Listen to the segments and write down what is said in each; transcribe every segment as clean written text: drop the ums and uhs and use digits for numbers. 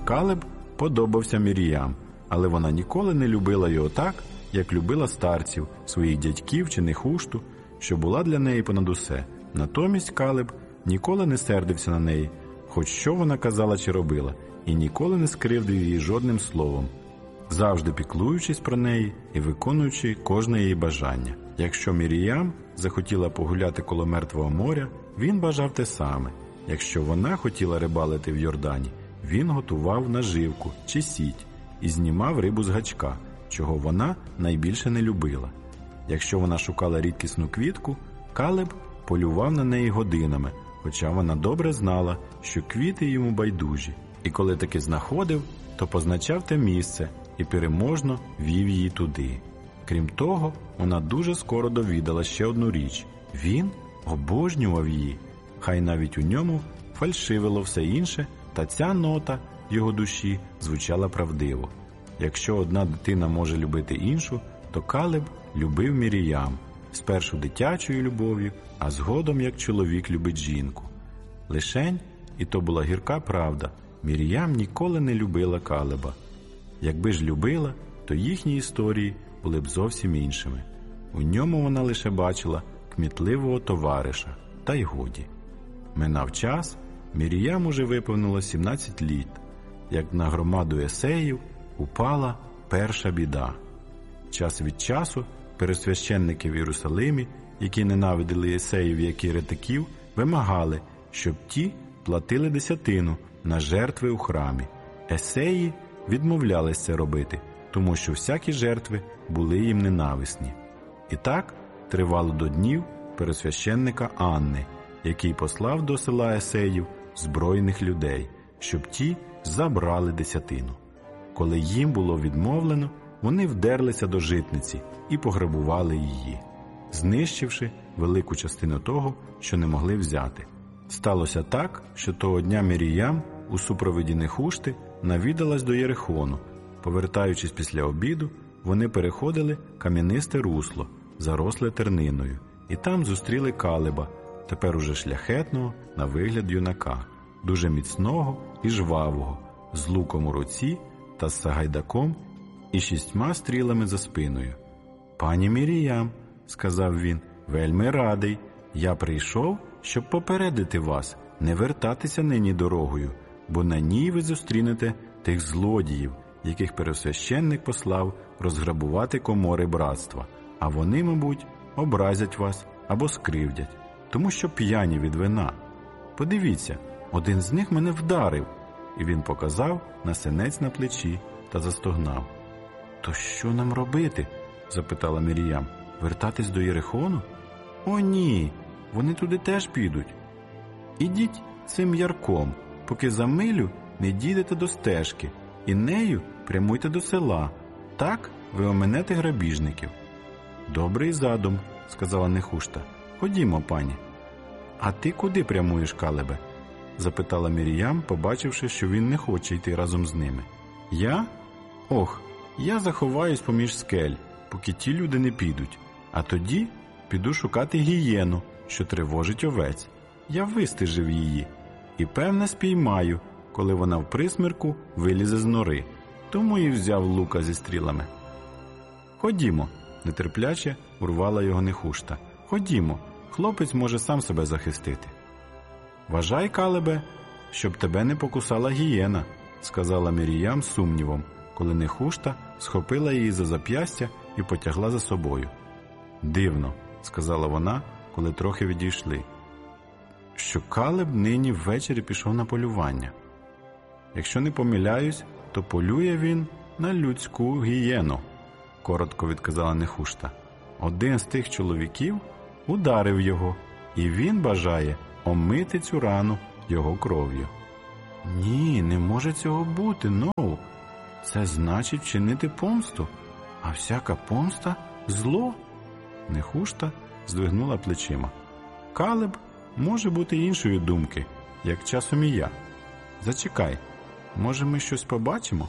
Калеб подобався Мір'ям, але вона ніколи не любила його так, як любила старців, своїх дядьків чи Нехушту, що була для неї понад усе. Натомість Калеб ніколи не сердився на неї, хоч що вона казала чи робила, і ніколи не скривдив її жодним словом, завжди піклуючись про неї і виконуючи кожне її бажання. Якщо Мір'ям захотіла погуляти коло Мертвого моря, він бажав те саме. Якщо вона хотіла рибалити в Йордані, він готував наживку чи сіть і знімав рибу з гачка, чого вона найбільше не любила. Якщо вона шукала рідкісну квітку, Калеб полював на неї годинами, хоча вона добре знала, що квіти йому байдужі. І коли таки знаходив, то позначав те місце і переможно вів її туди. Крім того, вона дуже скоро довідала ще одну річ. Він обожнював її, хай навіть у ньому фальшивило все інше, та ця нота в його душі звучала правдиво. Якщо одна дитина може любити іншу, то Калеб любив Мір'ям, спершу дитячою любов'ю, а згодом як чоловік любить жінку. Лишень, і то була гірка правда, Мір'ям ніколи не любила Калеба. Якби ж любила, то їхні історії були б зовсім іншими. У ньому вона лише бачила кмітливого товариша, та й годі. Минав час, Мір'ям уже виповнило 17 літ, як на громаду есеїв упала перша біда. Час від часу первосвященники в Єрусалимі, які ненавидили есеїв як єретиків, вимагали, щоб ті платили десятину на жертви у храмі. Есеї відмовлялись це робити, тому що всякі жертви були їм ненависні. І так тривало до днів первосвященника Анни, який послав до села есеїв збройних людей, щоб ті забрали десятину. Коли їм було відмовлено, вони вдерлися до житниці і пограбували її, знищивши велику частину того, що не могли взяти. Сталося так, що того дня Мір'ям у супроводі Нехушти навідалась до Єрихону. Повертаючись після обіду, вони переходили кам'янисте русло, заросле терниною, і там зустріли Калеба, тепер уже шляхетного на вигляд юнака, дуже міцного і жвавого, з луком у руці та з сагайдаком і 6 стрілами за спиною. «Пані Мір'ям», – сказав він, – «вельми радий. Я прийшов, щоб попередити вас, не вертатися нині дорогою, бо на ній ви зустрінете тих злодіїв, яких первосвященник послав розграбувати комори братства, а вони, мабуть, образять вас або скривдять, тому що п'яні від вина. Подивіться, один з них мене вдарив», і він показав на синець на плечі та застогнав. «То що нам робити?» – запитала Мір'ям. «Вертатись до Єрихону?» «О, ні, вони туди теж підуть. Ідіть цим ярком, поки за милю не дійдете до стежки, і нею прямуйте до села. Так ви оминете грабіжників». «Добрий задум», – сказала Нехушта. «Ходімо, пані». «А ти куди прямуєш, Калебе?» – запитала Мір'ям, побачивши, що він не хоче йти разом з ними. «Я? Ох, я заховаюсь поміж скель, поки ті люди не підуть, а тоді піду шукати гієну, що тривожить овець. Я вистежив її і, певне, спіймаю, коли вона в присмерку вилізе з нори, тому і взяв лука зі стрілами». «Ходімо», – нетерпляче урвала його Нехушта. «Ходімо, хлопець може сам себе захистити». «Вважай, Калебе, щоб тебе не покусала гієна», – сказала Мір'ям з сумнівом, коли Нехушта схопила її за зап'ястя і потягла за собою. «Дивно», – сказала вона, коли трохи відійшли, що Калеб нині ввечері пішов на полювання. «Якщо не помиляюсь, то полює він на людську гієну», – коротко відказала Нехушта. «Один з тих чоловіків ударив його, і він бажає омити цю рану його кров'ю». «Ні, не може цього бути, Ноу. Це значить вчинити помсту, а всяка помста – зло». Нехушта здвигнула плечима. «Калеб може бути іншої думки, як часом і я. Зачекай, може ми щось побачимо?»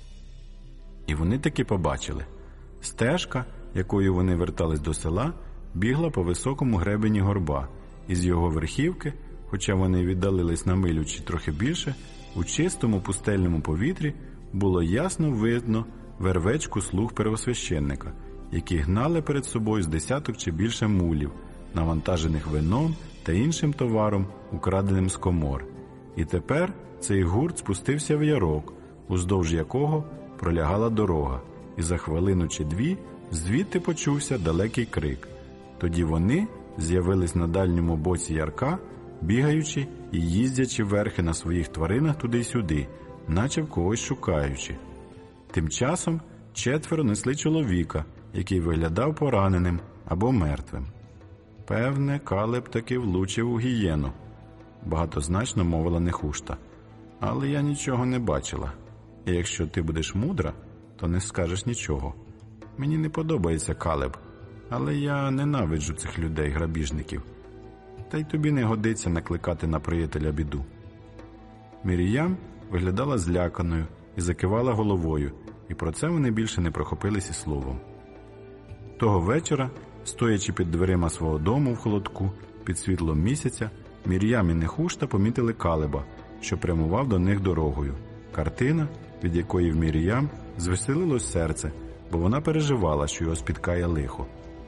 І вони таки побачили. Стежка, якою вони вертались до села, бігла по високому гребені горба, і з його верхівки, хоча вони віддалились на милю чи трохи більше, У чистому пустельному повітрі було ясно видно вервечку слуг первосвященника, які гнали перед собою з десяток чи більше мулів, навантажених вином та іншим товаром, украденим з комор. І тепер цей гурт спустився в ярок, уздовж якого пролягала дорога, і за хвилину чи дві звідти почувся далекий крик. Тоді вони з'явились на дальньому боці ярка, бігаючи і їздячи верхи на своїх тваринах туди й сюди, наче в когось шукаючи. Тим часом 4 несли чоловіка, який виглядав пораненим або мертвим. «Певне, Калеб таки влучив у гієну», – багатозначно мовила Нехушта. «Але я нічого не бачила. І якщо ти будеш мудра, то не скажеш нічого. Мені не подобається Калеб, але я ненавиджу цих людей-грабіжників. Та й тобі не годиться накликати на приятеля біду». Міріям виглядала зляканою і закивала головою, і про це вони більше не прохопились і словом. Того вечора, стоячи під дверима свого дому в холодку, під світлом місяця, Мір'ям і Нехушта помітили Калеба, що прямував до них дорогою. Картина, від якої в Мір'ям звеселилось серце, бо вона переживала, що його спіткає лихо.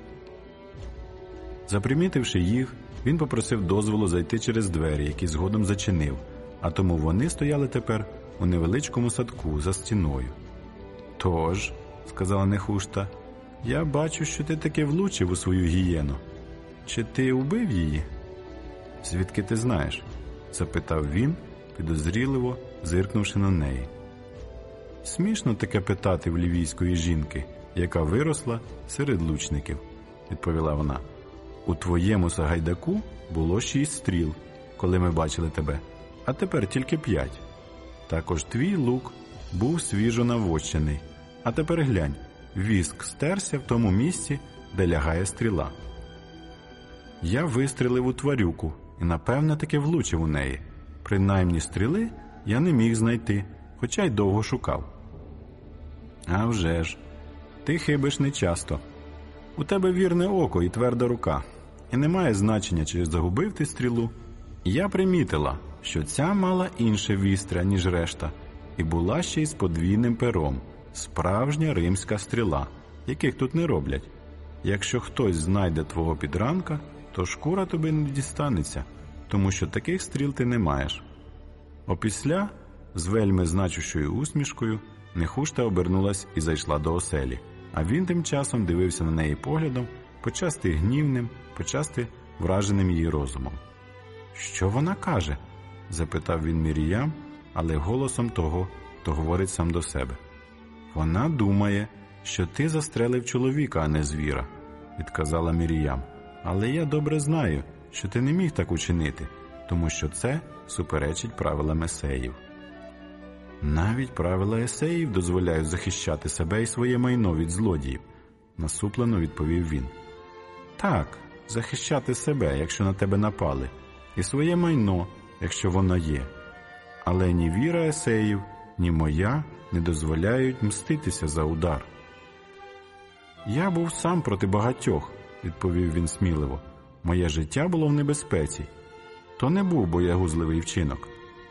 Запримітивши їх, він попросив дозволу зайти через двері, які згодом зачинив, а тому вони стояли тепер у невеличкому садку за стіною. «Тож», – сказала Нехушта, – «я бачу, що ти таки влучив у свою гієну. Чи ти убив її?» «Звідки ти знаєш?» – запитав він, підозріливо зиркнувши на неї. «Смішно таке питати в лівійської жінки, яка виросла серед лучників», – відповіла вона. «У твоєму Сагайдаку було 6 стріл, коли ми бачили тебе, а тепер тільки 5. Також твій лук був свіжо навощений, а тепер глянь, віск стерся в тому місці, де лягає стріла. Я вистрілив у тварюку і, напевне, таки влучив у неї. Принаймні стріли я не міг знайти, хоча й довго шукав». «А вже ж, ти хибиш нечасто. У тебе вірне око і тверда рука, і немає значення, чи загубив ти стрілу. Я примітила, що ця мала інше вістря, ніж решта, і була ще й з подвійним пером, справжня римська стріла, яких тут не роблять. Якщо хтось знайде твого підранка, то шкура тобі не дістанеться, тому що таких стріл ти не маєш». Опісля, з вельми значущою усмішкою, Нехушта обернулась і зайшла до оселі, а він тим часом дивився на неї поглядом, почасти гнівним, почасти враженим її розумом. «Що вона каже?» – запитав він Мір'ям, але голосом того, хто говорить сам до себе. «Вона думає, що ти застрелив чоловіка, а не звіра», – відказала Мір'ям. «Але я добре знаю, що ти не міг так учинити, тому що це суперечить правилам есеїв». «Навіть правила есеїв дозволяють захищати себе і своє майно від злодіїв», – насуплено відповів він. «Так, захищати себе, якщо на тебе напали, і своє майно, якщо воно є. Але ні віра есеїв, ні моя не дозволяють мститися за удар». «Я був сам проти багатьох», – відповів він сміливо. «Моє життя було в небезпеці. То не був боягузливий вчинок».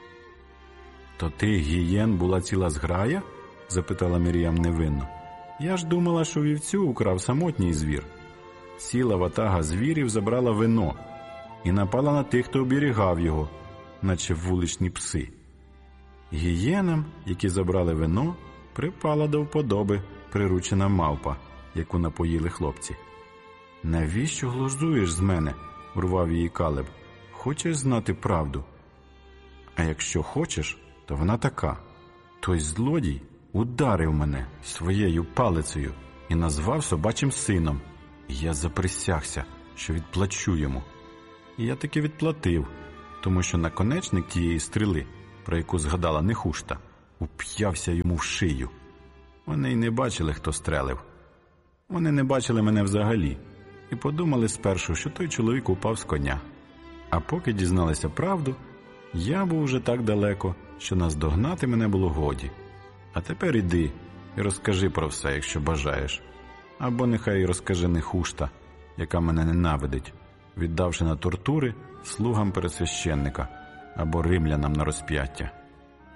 «То ти, гієн, була ціла зграя?» – запитала Мір'ям невинно. «Я ж думала, що вівцю украв самотній звір. Ціла ватага звірів забрала вино і напала на тих, хто оберігав його, наче вуличні пси. Гієнам, які забрали вино, припала до вподоби приручена мавпа, яку напоїли хлопці». «Навіщо глузуєш з мене?» – урвав її Калеб. «Хочеш знати правду? А якщо хочеш, то вона така. Той злодій ударив мене своєю палицею і назвав собачим сином. І я заприсягся, що відплачу йому. І я таки відплатив, тому що наконечник тієї стріли, про яку згадала Нехушта, уп'явся йому в шию. Вони й не бачили, хто стрелив. Вони не бачили мене взагалі і подумали спершу, що той чоловік упав з коня. А поки дізналися правду, я був уже так далеко, що наздогнати мене було годі. А тепер іди і розкажи про все, якщо бажаєш. Або нехай розкаже Нехушта, яка мене ненавидить, віддавши на тортури слугам пересвященника або римлянам на розп'яття».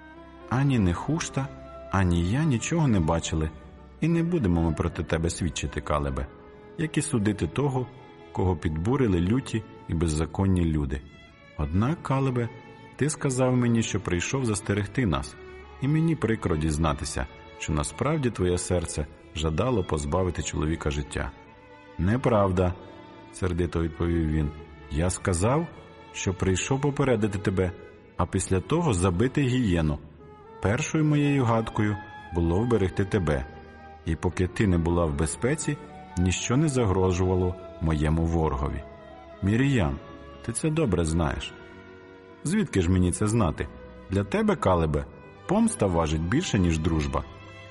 Ані Нехушта, ані я нічого не бачили, і не будемо ми проти тебе свідчити, Калебе, як і судити того, кого підбурили люті і беззаконні люди. Однак, Калебе, ти сказав мені, що прийшов застерегти нас, і мені прикро дізнатися, що насправді твоє серце жадало позбавити чоловіка життя. Неправда, сердито відповів він. Я сказав, що прийшов попередити тебе, а після того забити гієну. Першою моєю гадкою було вберегти тебе, і поки ти не була в безпеці, ніщо не загрожувало моєму ворогові. Міріям, ти це добре знаєш. Звідки ж мені це знати? Для тебе, Калебе, помста важить більше, ніж дружба.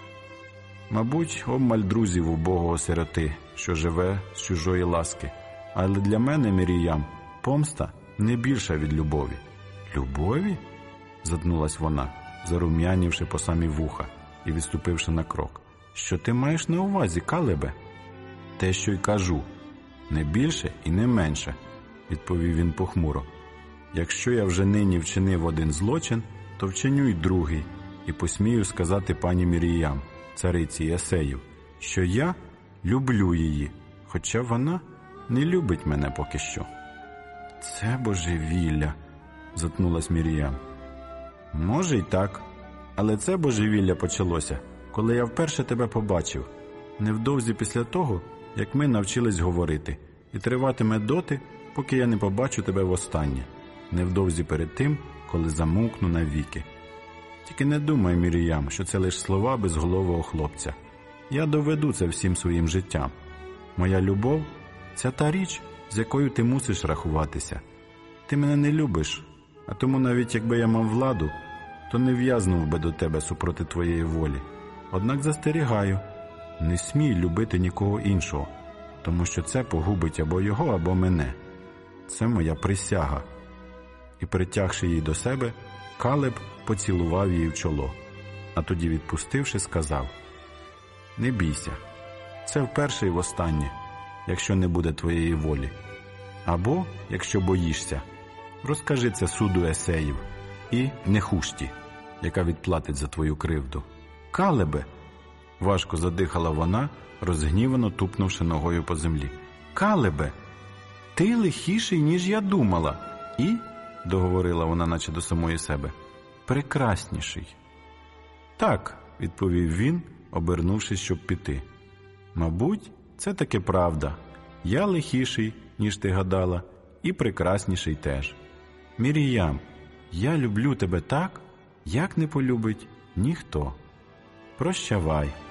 Мабуть, обмаль друзів убогого сироти, що живе з чужої ласки. Але для мене, Міріям, помста не більша від любові. Любові? Затнулась вона, зарум'янівши по самі вуха і відступивши на крок. Що ти маєш на увазі, Калебе? Те, що й кажу. Не більше і не менше, відповів він похмуро. Якщо я вже нині вчинив один злочин, то вчиню й другий, і посмію сказати пані Міріям, цариці Есеїв, що я люблю її, хоча вона не любить мене поки що. Це божевілля, затнулась Міріям. Може й так, але це божевілля почалося, коли я вперше тебе побачив, невдовзі після того, як ми навчились говорити, і триватиме доти, поки я не побачу тебе востаннє, невдовзі перед тим, коли замовкну навіки. Тільки не думай, Міріям, що це лише слова безголового хлопця. Я доведу це всім своїм життям. Моя любов – це та річ, з якою ти мусиш рахуватися. Ти мене не любиш, а тому навіть якби я мав владу, то не в'язнув би до тебе супроти твоєї волі. Однак застерігаю, не смій любити нікого іншого, тому що це погубить або його, або мене. Це моя присяга. І, притягши її до себе, Калеб поцілував її в чоло, а тоді, відпустивши, сказав: «Не бійся, це вперше і востаннє, якщо не буде твоєї волі. Або, якщо боїшся, розкажи це суду Есеїв і Нехушті, яка відплатить за твою кривду». «Калебе!» – важко задихала вона, розгнівано тупнувши ногою по землі. «Калебе! Ти лихіший, ніж я думала, і, – договорила вона наче до самої себе, – прекрасніший». «Так», – відповів він, обернувшись, щоб піти. «Мабуть, це таки правда. Я лихіший, ніж ти гадала, і прекрасніший теж. Міріям, я люблю тебе так, як не полюбить ніхто. Прощавай».